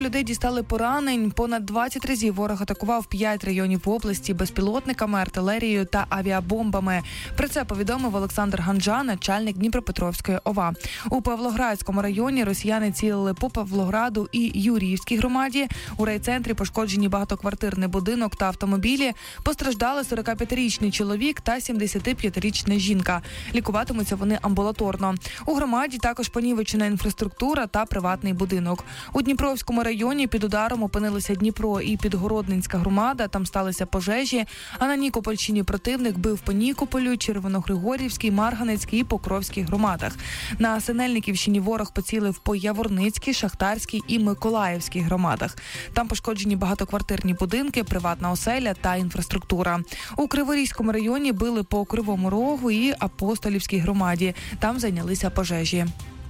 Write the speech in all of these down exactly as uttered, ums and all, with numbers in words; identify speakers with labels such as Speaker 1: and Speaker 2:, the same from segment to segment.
Speaker 1: Людей дістали поранень. Понад двадцять разів ворог атакував п'ять районів області безпілотниками, артилерією та авіабомбами. Про це повідомив Олександр Ганджа, начальник Дніпропетровської ОВА. У Павлоградському районі росіяни цілили по Павлограду і Юріївській громаді. У райцентрі пошкоджені багатоквартирний будинок та автомобілі. Постраждали сорокап'ятирічний чоловік та сімдесятип'ятирічна жінка. Лікуватимуться вони амбулаторно. У громаді також понівечена інфраструктура та приватний будинок. У Дніпровському районі під ударом опинилися Дніпро і Підгородненська громада, там сталися пожежі, а на Нікопольщині противник бив по Нікополю, Червоногригорівській, Марганецькій і Покровській громадах. На Синельниківщині ворог поцілив по Яворницькій, Шахтарській і Миколаївській громадах. Там пошкоджені багатоквартирні будинки, приватна оселя та інфраструктура. У Криворізькому районі били по Кривому Рогу і Апостолівській громаді. Там зайнялися пожежі.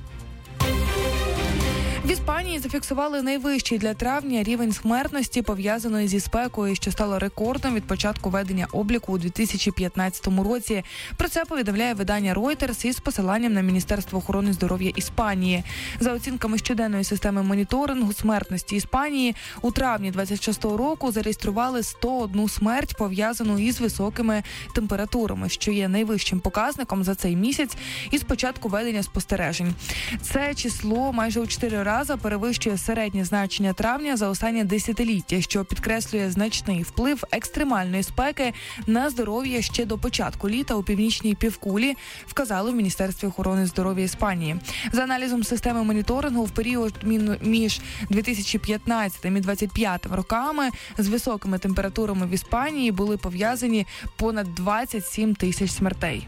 Speaker 1: В Іспанії зафіксували найвищий для травня рівень смертності, пов'язаної зі спекою, що стало рекордом від початку ведення обліку у дві тисячі п'ятнадцятому році. Про це повідомляє видання Reuters із посиланням на Міністерство охорони здоров'я Іспанії. За оцінками щоденної системи моніторингу смертності Іспанії, у травні двадцять шостого року зареєстрували сто одну смерть, пов'язану із високими температурами, що є найвищим показником за цей місяць із початку ведення спостережень. Це число майже у чотири рази перевищує середнє значення травня за останнє десятиліття, що підкреслює значний вплив екстремальної спеки на здоров'я ще до початку літа у північній півкулі, вказали в Міністерстві охорони здоров'я Іспанії. За аналізом системи моніторингу, в період між дві тисячі п'ятнадцятим і двадцять п'ятим роками з високими температурами в Іспанії були пов'язані понад двадцять сім тисяч смертей.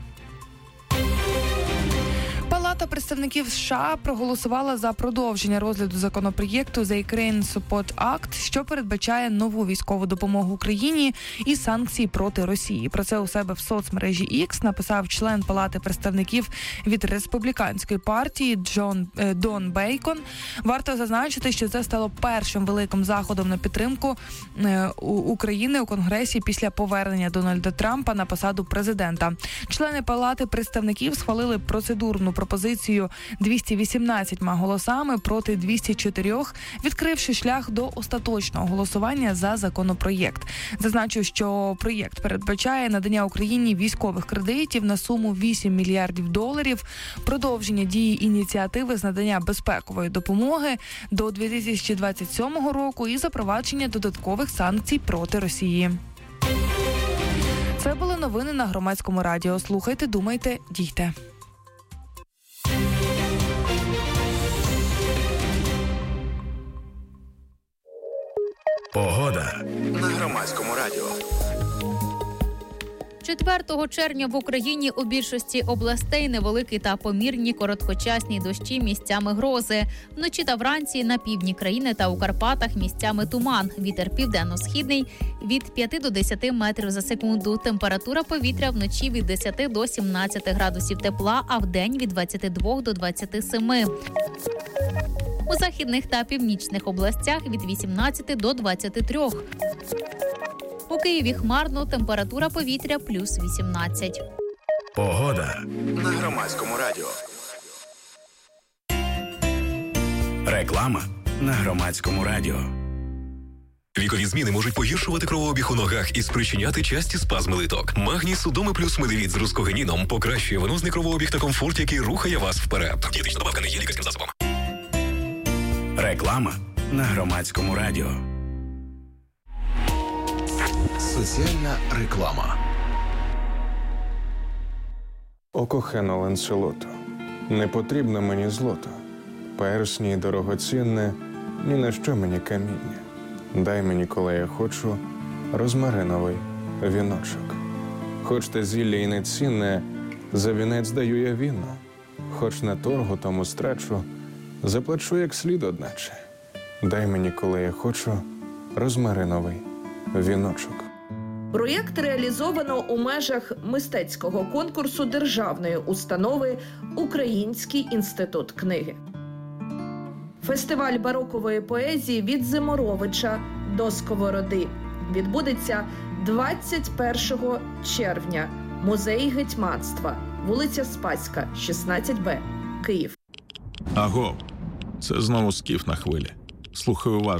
Speaker 1: Палата представників США проголосувала за продовження розгляду законопроєкту The Ukraine Support Act, що передбачає нову військову допомогу Україні і санкції проти Росії. Про це у себе в соцмережі X написав член Палати представників від республіканської партії Джон е, Дон Бейкон. Варто зазначити, що це стало першим великим заходом на підтримку е, України у Конгресі після повернення Дональда Трампа на посаду президента. Члени Палати представників схвалили процедурну пропозицію двісті вісімнадцятьма голосами проти двісті чотирьох, відкривши шлях до остаточного голосування за законопроєкт. Зазначу, що проєкт передбачає надання Україні військових кредитів на суму вісім мільярдів доларів, продовження дії ініціативи з надання безпекової допомоги до дві тисячі двадцять сьомого року і запровадження додаткових санкцій проти Росії. Це були новини на Громадському радіо. Слухайте, думайте, дійте.
Speaker 2: Погода на Громадському радіо.
Speaker 3: четвертого червня в Україні у більшості областей невеликі та помірні короткочасні дощі, місцями грози. Вночі та вранці на півдні країни та у Карпатах місцями туман. Вітер південно-східний від п'яти до десяти метрів за секунду. Температура повітря вночі від десяти до сімнадцяти градусів тепла, а вдень від двадцяти двох до двадцяти семи. У західних та північних областях від вісімнадцяти до двадцяти трьох. У Києві хмарно, температура повітря плюс вісімнадцять.
Speaker 2: Погода на Громадському радіо. Реклама на Громадському радіо.
Speaker 4: Вікові зміни можуть погіршувати кровообіг у ногах і спричиняти часті спазми литок. Магній Судоми плюс Медевіт з рускогеніном покращує венозний кровообіг та комфорт, який рухає вас вперед. Дієтична добавка не є лікарським засобом.
Speaker 2: Реклама на Громадському радіо. Соціальна реклама.
Speaker 5: О кохано Ланселото, не потрібно мені злото, персні дорогоцінне, ні на що мені каміння. Дай мені, коли я хочу, розмариновий віночок. Хоч те зілля і не цінне, за вінець даю я віно. Хоч на торгу тому страчу, заплачу як слід одначе. Дай мені, коли я хочу, розмариновий віночок.
Speaker 6: Проєкт реалізовано у межах мистецького конкурсу державної установи «Український інститут книги». Фестиваль барокової поезії «Від Зиморовича до Сковороди» відбудеться двадцять першого червня. Музей гетьманства, вулиця Спаська, шістнадцять Б, Київ.
Speaker 7: Агов, це знову Скіф на хвилі. Слухай уважно.